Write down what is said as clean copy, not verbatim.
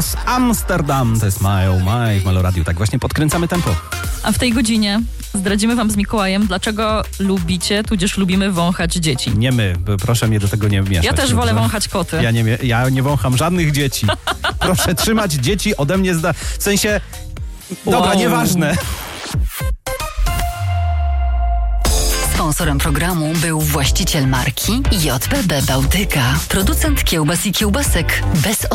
z Amsterdam. To jest My Oh My w Malo Radio. Tak właśnie podkręcamy tempo. A w tej godzinie zdradzimy wam z Mikołajem, dlaczego lubicie, tudzież lubimy wąchać dzieci. Nie my, proszę mnie do tego nie mieszać. Ja też wolę wąchać koty. Ja nie wącham żadnych dzieci. Proszę trzymać dzieci ode mnie w sensie... Dobra, Wow. nieważne. Sponsorem programu był właściciel marki JPB Bałtyka, producent kiełbas i kiełbasek bez